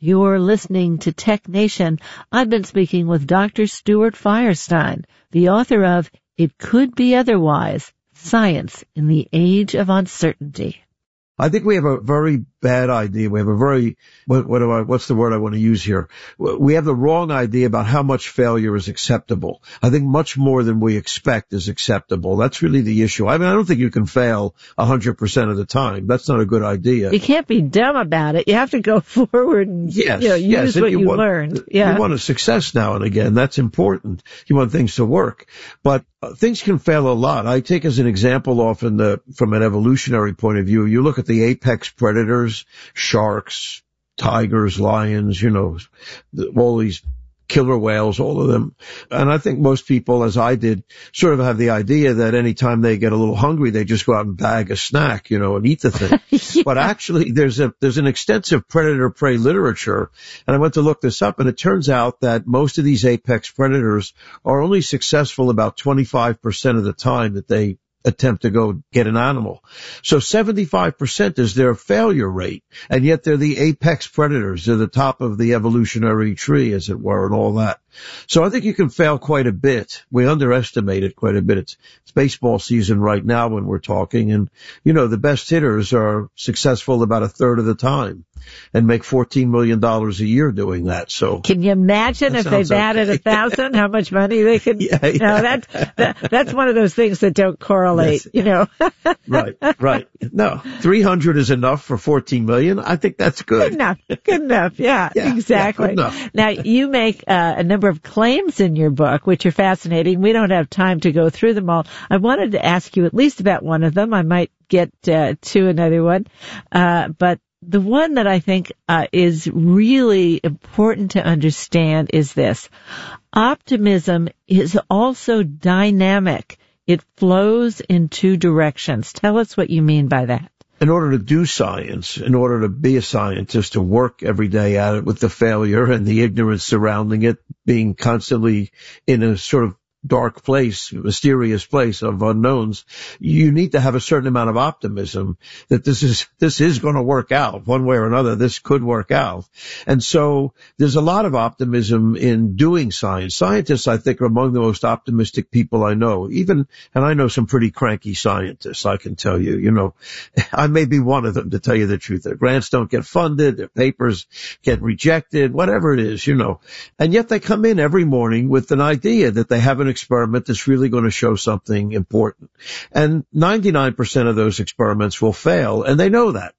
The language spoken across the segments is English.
You're listening to Tech Nation. I've been speaking with Dr. Stuart Firestein, the author of It Could Be Otherwise, Science in the Age of Uncertainty. I think we have a very bad idea. We have a very, what's the word I want to use here? We have the wrong idea about how much failure is acceptable. I think much more than we expect is acceptable. That's really the issue. I mean, I don't think you can fail 100% of the time. That's not a good idea. You can't be dumb about it. You have to go forward and use what you learned. Yeah. You want a success now and again. That's important. You want things to work. But things can fail a lot. I take as an example often from an evolutionary point of view, you look at the apex predators, sharks, tigers, lions, all these killer whales, all of them. And I think most people, as I did, sort of have the idea that any time they get a little hungry, they just go out and bag a snack, and eat the thing. Yeah. But actually, there's an extensive predator-prey literature, and I went to look this up, and it turns out that most of these apex predators are only successful about 25% of the time that they attempt to go get an animal. So 75% is their failure rate, and yet they're the apex predators. They're the top of the evolutionary tree, as it were, and all that. So I think you can fail quite a bit. We underestimate it quite a bit. It's baseball season right now when we're talking, and, the best hitters are successful about a third of the time and make $14 million a year doing that. So can you imagine if they batted 1,000, how much money they could? Yeah. No, that's one of those things that don't correlate, Right. No, 300 is enough for 14 million. I think that's good. Good enough. Yeah, exactly. Yeah, now you make a number of claims in your book, which are fascinating. We don't have time to go through them all. I wanted to ask you at least about one of them. I might get to another one, but the one that I think is really important to understand is this. Optimism is also dynamic. It flows in two directions. Tell us what you mean by that. In order to do science, in order to be a scientist, to work every day at it with the failure and the ignorance surrounding it, being constantly in a sort of dark place, mysterious place of unknowns, you need to have a certain amount of optimism that this is going to work out one way or another. This could work out. And so there's a lot of optimism in doing science. Scientists, I think, are among the most optimistic people I know. And I know some pretty cranky scientists, I can tell you, I may be one of them, to tell you the truth. Their grants don't get funded, their papers get rejected, whatever it is, And yet they come in every morning with an idea that they have an experiment that's really going to show something important. And 99% of those experiments will fail, and they know that.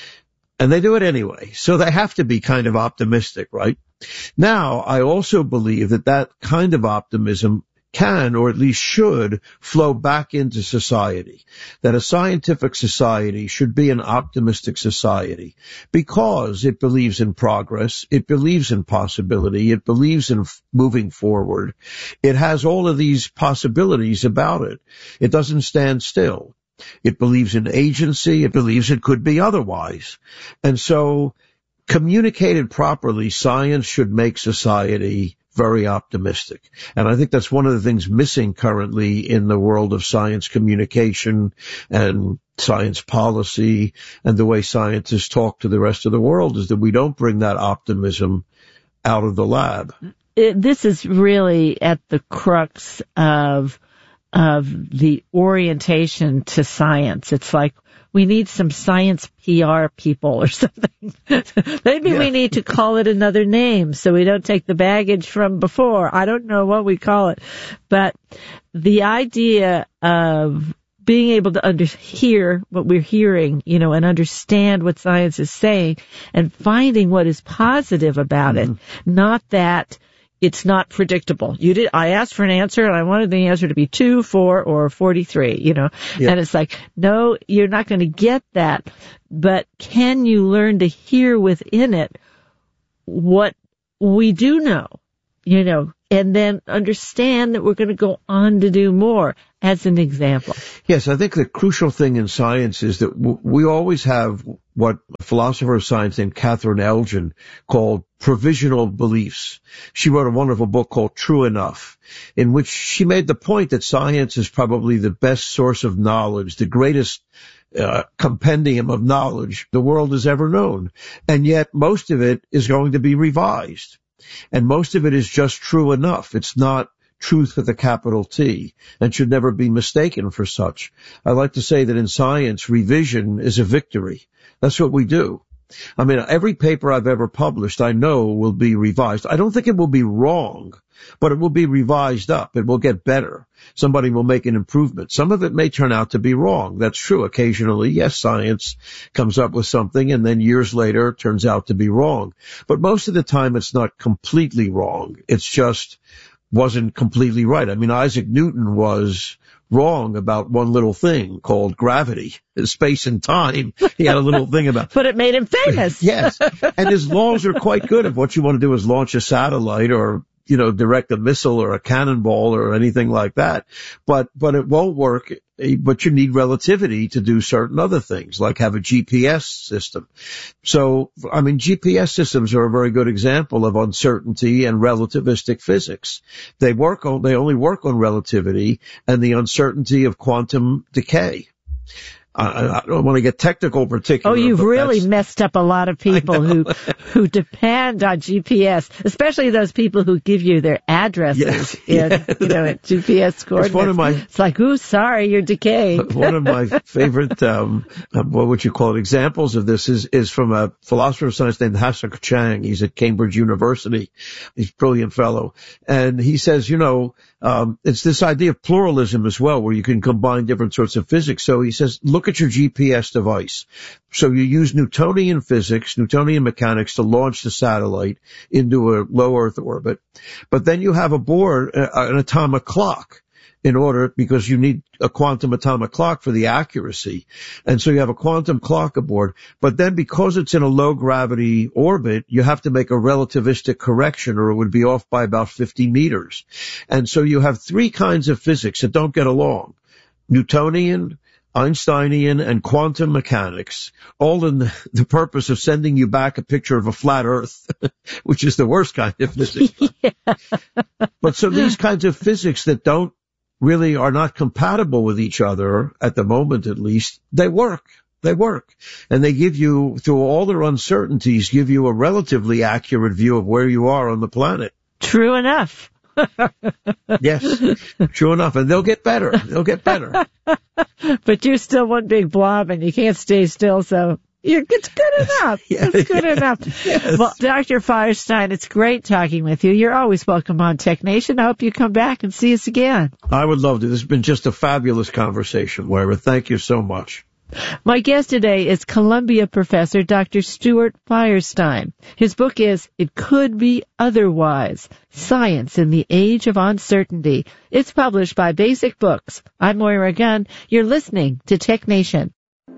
And they do it anyway. So they have to be kind of optimistic, right? Now, I also believe that kind of optimism can, or at least should, flow back into society. That a scientific society should be an optimistic society because it believes in progress, it believes in possibility, it believes in moving forward. It has all of these possibilities about it. It doesn't stand still. It believes in agency, it believes it could be otherwise. And so, communicated properly, science should make society very optimistic. And I think that's one of the things missing currently in the world of science communication and science policy and the way scientists talk to the rest of the world, is that we don't bring that optimism out of the lab. This is really at the crux of the orientation to science. It's like we need some science PR people or something. Maybe we need to call it another name so we don't take the baggage from before. I don't know what we call it. But the idea of being able to hear what we're hearing, and understand what science is saying and finding what is positive about it, not that it's not predictable. I asked for an answer and I wanted the answer to be 2, 4, or 43, and it's like, no, you're not going to get that. But can you learn to hear within it what we do know, and then understand that we're going to go on to do more, as an example? Yes, I think the crucial thing in science is that we always have what a philosopher of science named Catherine Elgin called provisional beliefs. She wrote a wonderful book called True Enough, in which she made the point that science is probably the best source of knowledge, the greatest compendium of knowledge the world has ever known. And yet most of it is going to be revised. And most of it is just true enough. It's not truth with a capital T, and should never be mistaken for such. I like to say that in science, revision is a victory. That's what we do. I mean, every paper I've ever published, I know will be revised. I don't think it will be wrong, but it will be revised up. It will get better. Somebody will make an improvement. Some of it may turn out to be wrong. That's true. Occasionally, yes, science comes up with something and then years later it turns out to be wrong. But most of the time it's not completely wrong. It's just wasn't completely right. I mean, Isaac Newton was wrong about one little thing called gravity, space and time. He had a little thing about. But it made him famous. Yes. And his laws are quite good. If what you want to do is launch a satellite or, direct a missile or a cannonball or anything like that. But it won't work. But you need relativity to do certain other things, like have a GPS system. So, I mean, GPS systems are a very good example of uncertainty and relativistic physics. They only work on relativity and the uncertainty of quantum decay. I don't want to get technical particular. Oh, you've really messed up a lot of people who depend on GPS, especially those people who give you their addresses at GPS coordinates. It's like, ooh, sorry, you're decayed. One of my favorite, what would you call it, examples of this is from a philosopher of science named Ha-Suk Chang. He's at Cambridge University. He's a brilliant fellow. And he says, it's this idea of pluralism as well, where you can combine different sorts of physics. So he says, look at your GPS device. So you use Newtonian physics, Newtonian mechanics to launch the satellite into a low Earth orbit. But then you have aboard an atomic clock because you need a quantum atomic clock for the accuracy. And so you have a quantum clock aboard. But then because it's in a low gravity orbit, you have to make a relativistic correction or it would be off by about 50 meters. And so you have three kinds of physics that don't get along. Newtonian, Einsteinian, and quantum mechanics, all in the purpose of sending you back a picture of a flat Earth, which is the worst kind of physics. Yeah. But so these kinds of physics that really are not compatible with each other, at the moment at least, they work. And they give you, through all their uncertainties, give you a relatively accurate view of where you are on the planet. True enough. Yes, true enough. And they'll get better. But you're still one big blob and you can't stay still, so it's good enough. It's good enough. Yes. Well, Dr. Firestein, it's great talking with you. You're always welcome on Tech Nation. I hope you come back and see us again. I would love to. This has been just a fabulous conversation, Moira. Thank you so much. My guest today is Columbia professor Dr. Stuart Firestein. His book is It Could Be Otherwise, Science in the Age of Uncertainty. It's published by Basic Books. I'm Moira Gunn. You're listening to Tech Nation.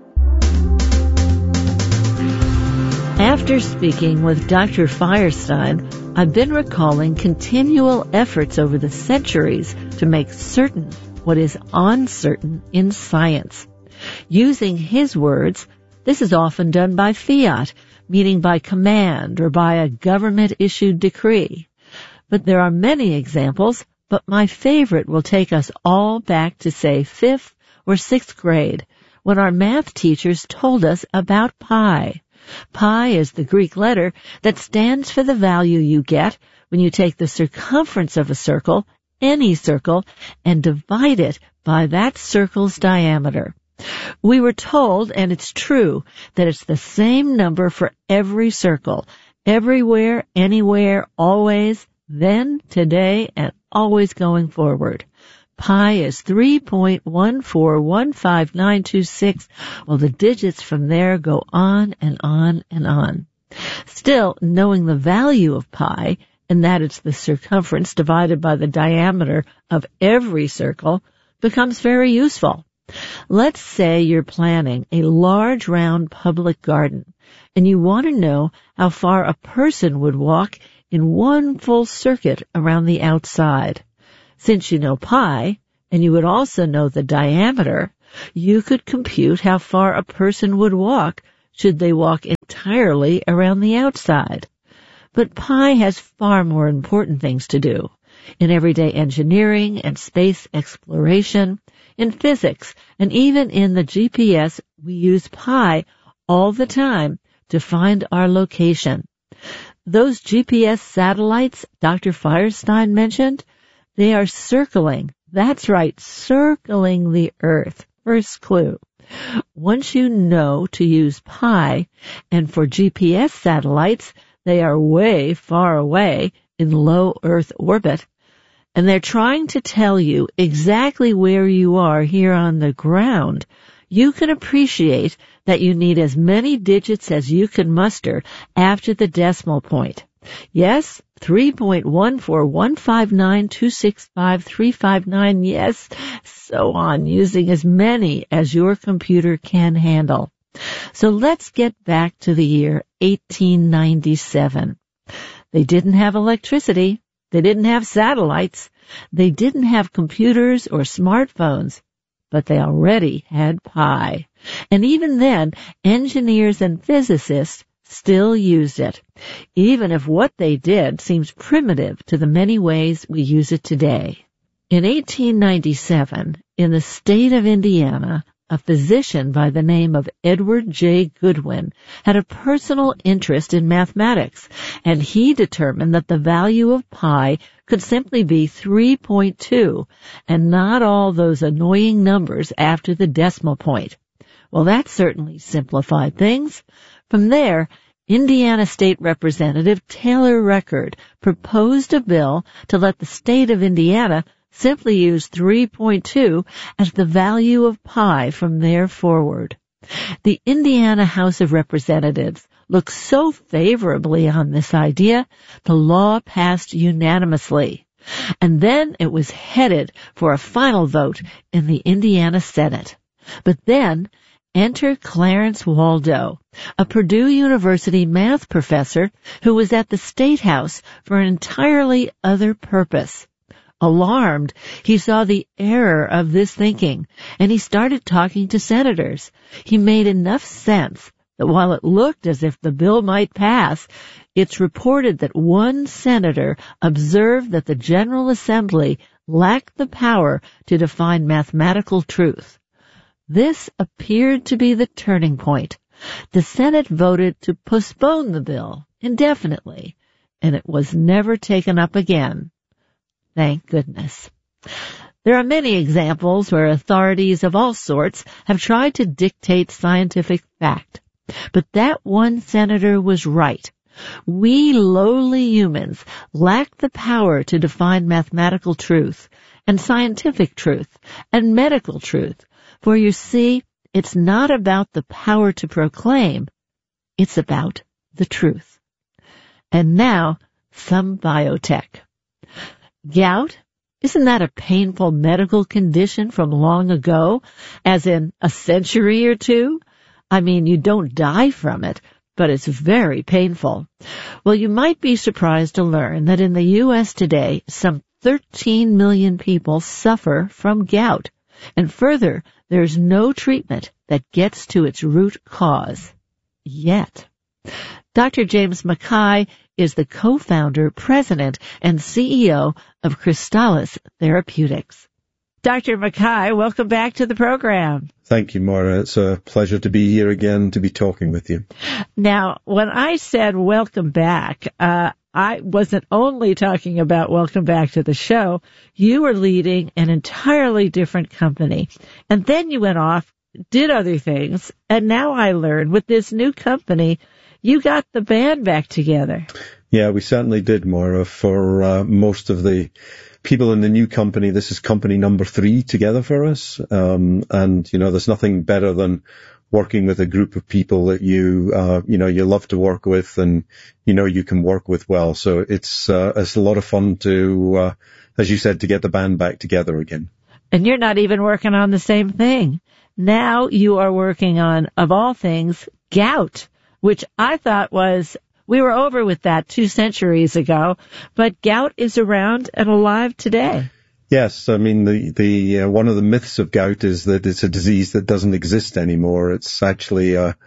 After speaking with Dr. Firestein, I've been recalling continual efforts over the centuries to make certain what is uncertain in science. Using his words, this is often done by fiat, meaning by command or by a government-issued decree. But there are many examples, but my favorite will take us all back to, say, 5th or 6th grade, when our math teachers told us about pi. Pi is the Greek letter that stands for the value you get when you take the circumference of a circle, any circle, and divide it by that circle's diameter. We were told, and it's true, that it's the same number for every circle, everywhere, anywhere, always, then, today, and always going forward. Pi is 3.1415926. Well, the digits from there go on and on and on. Still, knowing the value of pi, and that it's the circumference divided by the diameter of every circle, becomes very useful. Let's say you're planning a large round public garden, and you want to know how far a person would walk in one full circuit around the outside. Since you know pi, and you would also know the diameter, you could compute how far a person would walk should they walk entirely around the outside. But pi has far more important things to do. In everyday engineering and space exploration, in physics, and even in the GPS, we use pi all the time to find our location. Those GPS satellites Dr. Firestein mentioned, they are circling. That's right, circling the Earth. First clue. Once you know to use pi, and for GPS satellites, they are way far away in low Earth orbit, and they're trying to tell you exactly where you are here on the ground, you can appreciate that you need as many digits as you can muster after the decimal point. Yes, 3.14159265359, yes, so on, using as many as your computer can handle. So let's get back to the year 1897. They didn't have electricity. They didn't have satellites. They didn't have computers or smartphones, but they already had pi. And even then, engineers and physicists still used it, even if what they did seems primitive to the many ways we use it today. In 1897, in the state of Indiana, a physician by the name of Edward J. Goodwin had a personal interest in mathematics, and he determined that the value of pi could simply be 3.2 and not all those annoying numbers after the decimal point. Well, that certainly simplified things. From there, Indiana State Representative Taylor Record proposed a bill to let the state of Indiana simply use 3.2 as the value of pi from there forward. The Indiana House of Representatives looked so favorably on this idea, the law passed unanimously. And then it was headed for a final vote in the Indiana Senate. But then, enter Clarence Waldo, a Purdue University math professor who was at the State House for an entirely other purpose. Alarmed, he saw the error of this thinking, and he started talking to senators. He made enough sense that while it looked as if the bill might pass, it's reported that one senator observed that the General Assembly lacked the power to define mathematical truth. This appeared to be the turning point. The Senate voted to postpone the bill indefinitely, and it was never taken up again. Thank goodness. There are many examples where authorities of all sorts have tried to dictate scientific fact. But that one senator was right. We lowly humans lack the power to define mathematical truth and scientific truth and medical truth. For you see, it's not about the power to proclaim. It's about the truth. And now, some biotech. Gout? Isn't that a painful medical condition from long ago, as in a century or two? I mean, you don't die from it, but it's very painful. Well, you might be surprised to learn that in the U.S. today, some 13 million people suffer from gout. And further, there's no treatment that gets to its root cause. Yet. Dr. James Mackay is the co-founder, president, and CEO of Crystalis Therapeutics. Dr. Mackay, welcome back to the program. Thank you, Maura. It's a pleasure to be here again to be talking with you. Now, when I said welcome back, I wasn't only talking about welcome back to the show. You were leading an entirely different company. And then you went off, did other things, and now I learned with this new company, you got the band back together. Yeah, we certainly did, Maura. For most of the people in the new company, this is company number 3 together for us. And, you know, there's nothing better than working with a group of people that you love to work with and, you know, you can work with well. So it's a lot of fun to, as you said, to get the band back together again. And you're not even working on the same thing. Now you are working on, of all things, gout, which I thought was, we were over with that 2 centuries ago, but gout is around and alive today. Yes, I mean, the one of the myths of gout is that it's a disease that doesn't exist anymore. It's actually a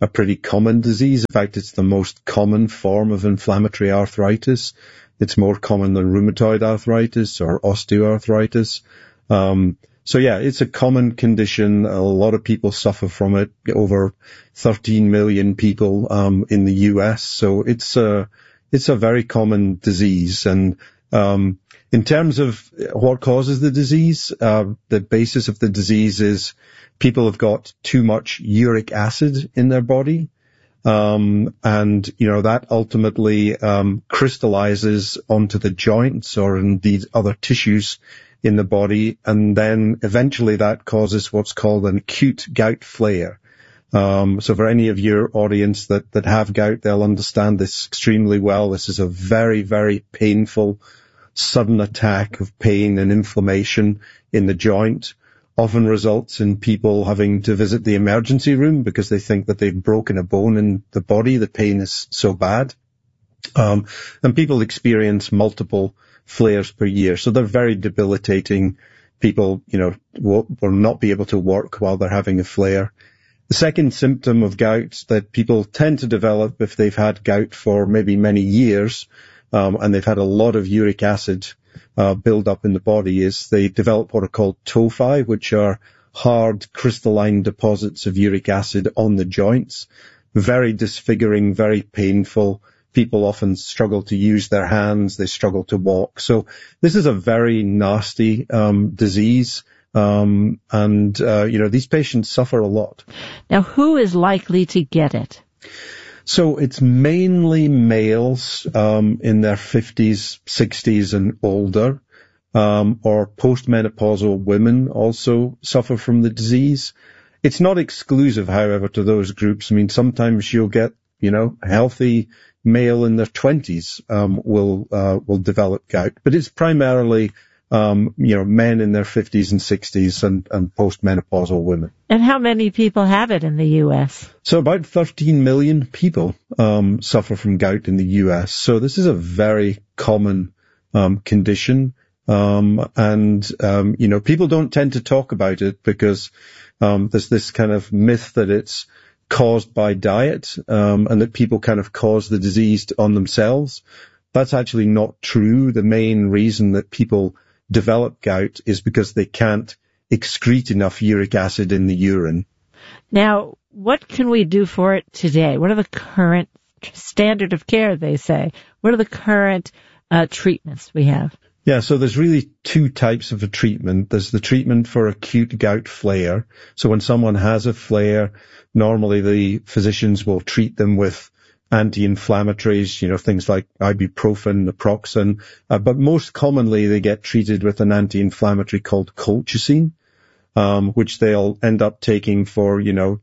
a pretty common disease. In fact, it's the most common form of inflammatory arthritis. It's more common than rheumatoid arthritis or osteoarthritis. So yeah, it's a common condition. A lot of people suffer from it. Over 13 million people in the US. So it's a very common disease. And in terms of what causes the disease, the basis of the disease is people have got too much uric acid in their body. And, that ultimately crystallizes onto the joints or indeed other tissues in the body. And then eventually that causes what's called an acute gout flare. So for any of your audience that have gout, they'll understand this extremely well. This is a very, very painful, sudden attack of pain and inflammation in the joint. Often results in people having to visit the emergency room because they think that they've broken a bone in the body. The pain is so bad. And people experience multiple flares per year. So they're very debilitating. People, will not be able to work while they're having a flare. The second symptom of gout that people tend to develop if they've had gout for maybe many years, and they've had a lot of uric acid build up in the body, is they develop what are called tophi, which are hard crystalline deposits of uric acid on the joints. Very disfiguring, very painful. People often struggle to use their hands. They struggle to walk. So this is a very nasty disease. These patients suffer a lot. Now, who is likely to get it? So it's mainly males in their 50s, 60s and older, or postmenopausal women also suffer from the disease. It's not exclusive, however, to those groups. I mean, sometimes you'll get, healthy male in their 20s will develop gout, but it's primarily men in their 50s and 60s and postmenopausal women. And how many people have it in the U.S.? So about 13 million people suffer from gout in the U.S. So this is a very common condition. People don't tend to talk about it because there's this kind of myth that it's caused by diet and that people kind of cause the disease on themselves. That's actually not true. The main reason that people develop gout is because they can't excrete enough uric acid in the urine. Now, what can we do for it today? What are the current standard of care, they say? What are the current treatments we have? Yeah, so there's really two types of a treatment. There's the treatment for acute gout flare. So when someone has a flare, normally the physicians will treat them with anti-inflammatories, things like ibuprofen, naproxen, but most commonly they get treated with an anti-inflammatory called colchicine, which they'll end up taking for,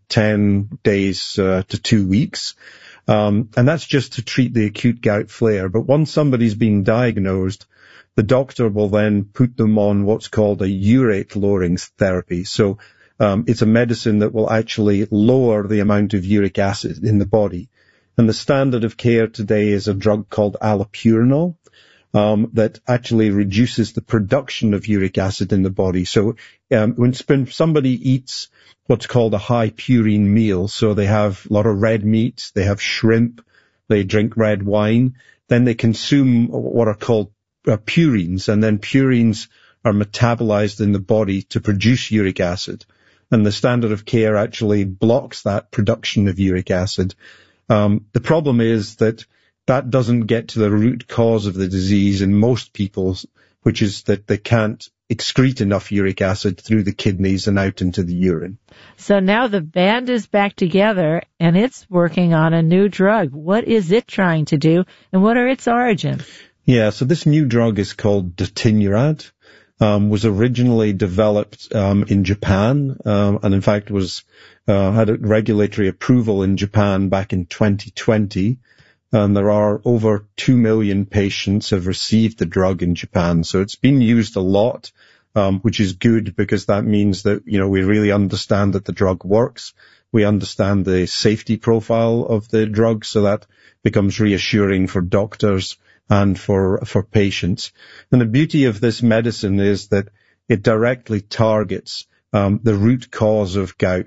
10 days to 2 weeks. And that's just to treat the acute gout flare. But once somebody's been diagnosed, the doctor will then put them on what's called a urate lowering therapy. So it's a medicine that will actually lower the amount of uric acid in the body. And the standard of care today is a drug called allopurinol that actually reduces the production of uric acid in the body. So when somebody eats what's called a high purine meal, so they have a lot of red meat, they have shrimp, they drink red wine, then they consume what are called purines, and then purines are metabolized in the body to produce uric acid. And the standard of care actually blocks that production of uric acid. The problem is that doesn't get to the root cause of the disease in most people, which is that they can't excrete enough uric acid through the kidneys and out into the urine. So now the band is back together and it's working on a new drug. What is it trying to do and what are its origins? Yeah, so this new drug is called Dotinurad, was originally developed in Japan, and in fact had a regulatory approval in Japan back in 2020. And there are over 2 million patients have received the drug in Japan. So it's been used a lot, which is good because that means that, we really understand that the drug works. We understand the safety profile of the drug. So that becomes reassuring for doctors and for patients. And the beauty of this medicine is that it directly targets the root cause of gout,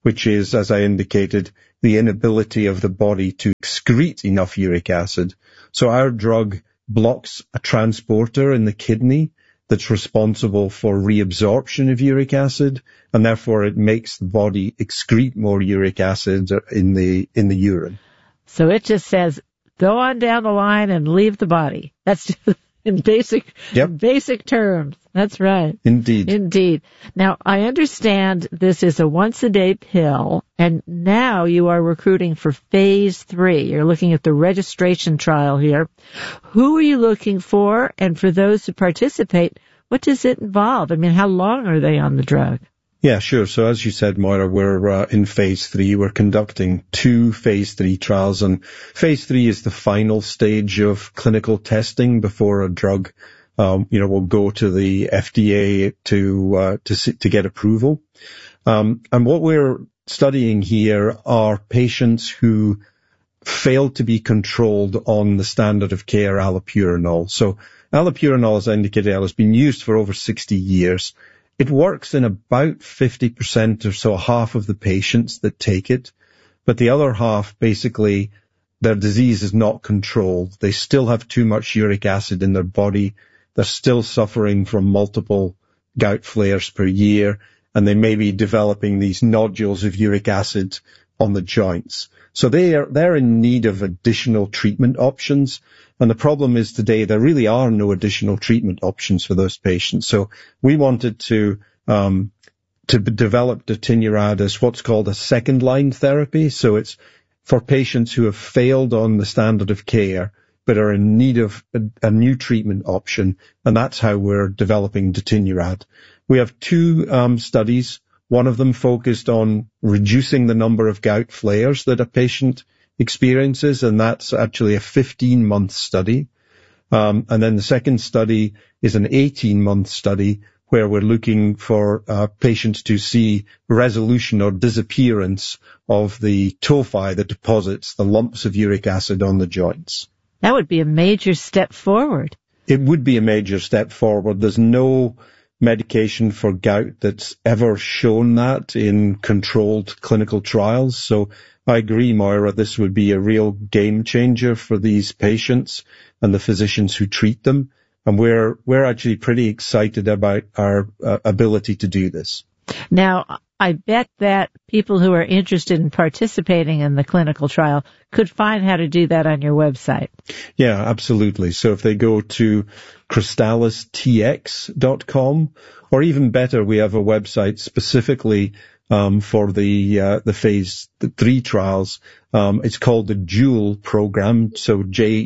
which is, as I indicated, the inability of the body to excrete enough uric acid. So our drug blocks a transporter in the kidney that's responsible for reabsorption of uric acid, and therefore it makes the body excrete more uric acid in the urine. So it just says, go on down the line and leave the body. That's just in basic terms. That's right. Indeed. Now, I understand this is a once-a-day pill, and now you are recruiting for phase 3. You're looking at the registration trial here. Who are you looking for? And for those who participate, what does it involve? I mean, how long are they on the drug? Yeah, sure. So as you said, Moira, we're in phase 3. We're conducting 2 phase 3 trials, and phase 3 is the final stage of clinical testing before a drug will go to the FDA to get approval. And what we're studying here are patients who failed to be controlled on the standard of care allopurinol. So allopurinol, as I indicated, has been used for over 60 years. It works in about 50% or so, half of the patients that take it, but the other half, basically, their disease is not controlled. They still have too much uric acid in their body. They're still suffering from multiple gout flares per year, and they may be developing these nodules of uric acid on the joints. So they're in need of additional treatment options. And the problem is today there really are no additional treatment options for those patients. So we wanted to develop Detinurad as what's called a second line therapy. So it's for patients who have failed on the standard of care but are in need of a new treatment option. And that's how we're developing Detinurad. We have 2 studies. One of them focused on reducing the number of gout flares that a patient experiences, and that's actually a 15-month study. And then the second study is an 18-month study where we're looking for patients to see resolution or disappearance of the tophi, the deposits, the lumps of uric acid on the joints. That would be a major step forward. It would be a major step forward. There's no medication for gout that's ever shown that in controlled clinical trials. So I agree, Moira, this would be a real game changer for these patients and the physicians who treat them. And we're actually pretty excited about our ability to do this. Now, I bet that people who are interested in participating in the clinical trial could find how to do that on your website. Yeah, absolutely. So if they go to crystallistx.com, or even better, we have a website specifically for the phase 3 trials. It's called the JEWEL program, so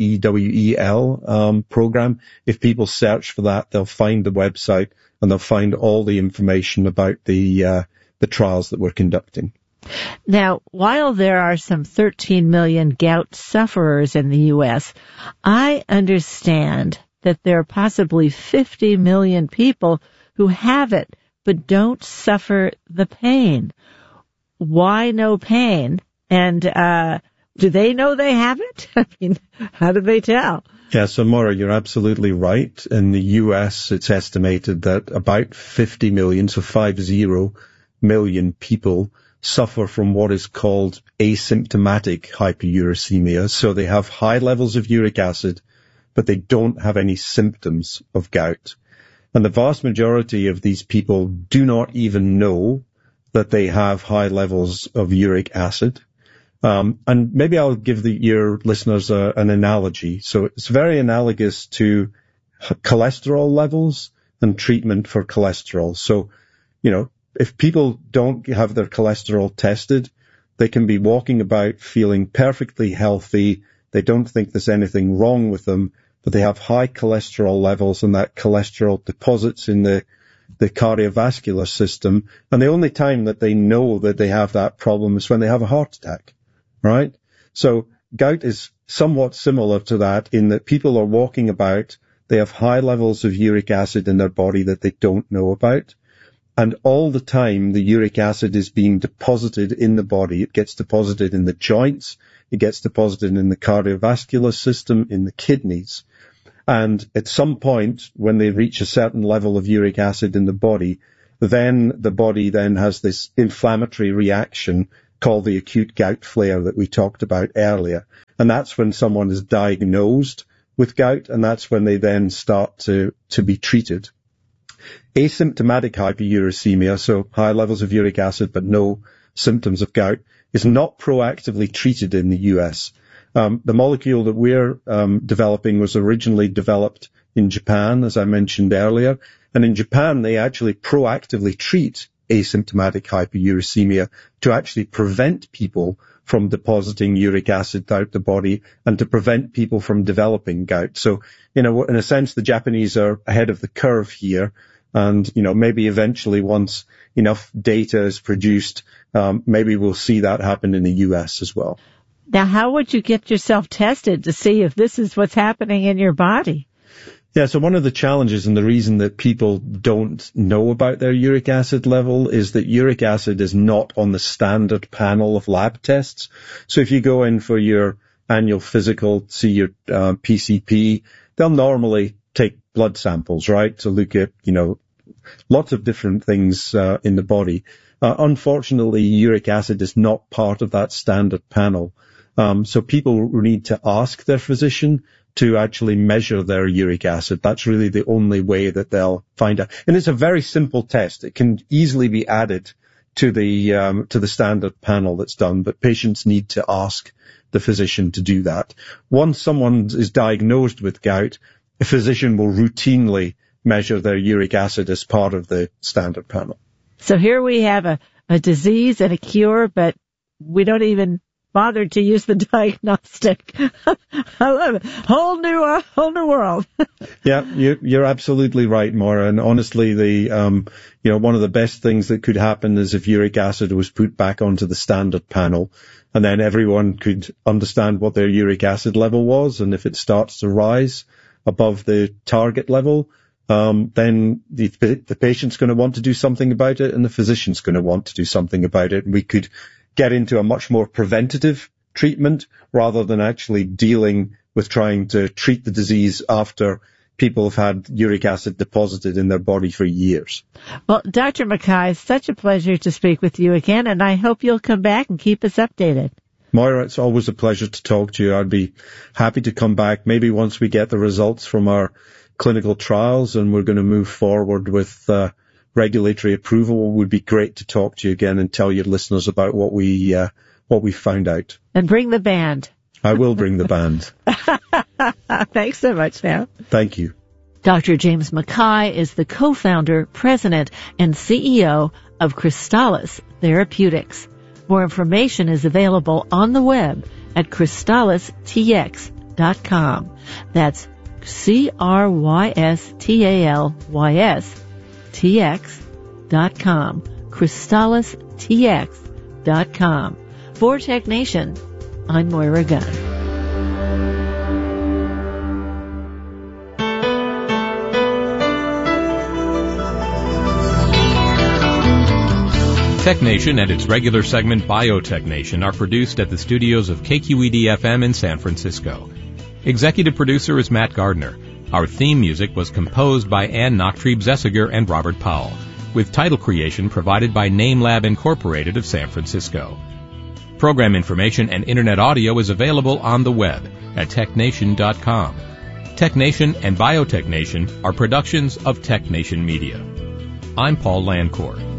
JEWEL program. If people search for that, they'll find the website and they'll find all the information about the trials that we're conducting. Now, while there are some 13 million gout sufferers in the U.S., I understand that there are possibly 50 million people who have it but don't suffer the pain. Why no pain? And do they know they have it? I mean, how do they tell? Yeah, so Maura, you're absolutely right. In the U.S., it's estimated that about 50 million, so 50 million people suffer from what is called asymptomatic hyperuricemia. So they have high levels of uric acid, but they don't have any symptoms of gout. And the vast majority of these people do not even know that they have high levels of uric acid. And maybe I'll give your listeners an analogy. So it's very analogous to cholesterol levels and treatment for cholesterol. So, if people don't have their cholesterol tested, they can be walking about feeling perfectly healthy. They don't think there's anything wrong with them, but they have high cholesterol levels, and that cholesterol deposits in the cardiovascular system. And the only time that they know that they have that problem is when they have a heart attack, right? So gout is somewhat similar to that in that people are walking about, they have high levels of uric acid in their body that they don't know about. And all the time, the uric acid is being deposited in the body. It gets deposited in the joints. It gets deposited in the cardiovascular system, in the kidneys. And at some point, when they reach a certain level of uric acid in the body, then the body then has this inflammatory reaction called the acute gout flare that we talked about earlier. And that's when someone is diagnosed with gout, and that's when they then start to be treated. Asymptomatic hyperuricemia, so high levels of uric acid but no symptoms of gout, is not proactively treated in the US. The molecule that we're developing was originally developed in Japan, as I mentioned earlier. And in Japan, they actually proactively treat asymptomatic hyperuricemia to actually prevent people from depositing uric acid throughout the body and to prevent people from developing gout. So, in a sense, the Japanese are ahead of the curve here. And, maybe eventually once enough data is produced, maybe we'll see that happen in the US as well. Now, how would you get yourself tested to see if this is what's happening in your body? Yeah, so one of the challenges and the reason that people don't know about their uric acid level is that uric acid is not on the standard panel of lab tests. So if you go in for your annual physical, see your PCP, they'll normally take blood samples, right, to look at, lots of different things in the body. Unfortunately, uric acid is not part of that standard panel. So people need to ask their physician to actually measure their uric acid. That's really the only way that they'll find out. And it's a very simple test. It can easily be added to the standard panel that's done, but patients need to ask the physician to do that. Once someone is diagnosed with gout, a physician will routinely measure their uric acid as part of the standard panel. So here we have a disease and a cure, but we don't even bother to use the diagnostic. I love it. Whole new world. Yeah, you're absolutely right, Maura. And honestly, one of the best things that could happen is if uric acid was put back onto the standard panel, and then everyone could understand what their uric acid level was, and if it starts to rise above the target level, then the patient's going to want to do something about it, and the physician's going to want to do something about it. And we could get into a much more preventative treatment rather than actually dealing with trying to treat the disease after people have had uric acid deposited in their body for years. Well, Dr. Mackay, it's such a pleasure to speak with you again, and I hope you'll come back and keep us updated. Moira, it's always a pleasure to talk to you. I'd be happy to come back maybe once we get the results from our clinical trials and we're going to move forward with regulatory approval. It would be great to talk to you again and tell your listeners about what we found out. And bring the band. I will bring the band. Thanks so much now. Thank you. Dr. James Mackay is the co-founder, president, and CEO of Crystalis Therapeutics. More information is available on the web at crystallistx.com. That's CRYSTALYS.TX.com. crystallistx.com. For Tech Nation, I'm Moira Gunn. Tech Nation and its regular segment Biotech Nation are produced at the studios of KQED-FM in San Francisco. Executive producer is Matt Gardner. Our theme music was composed by Ann Nachtrieb-Zessiger and Robert Powell, with title creation provided by NameLab Incorporated of San Francisco. Program information and Internet audio is available on the web at technation.com. Tech Nation and Biotech Nation are productions of Tech Nation Media. I'm Paul Landcourt.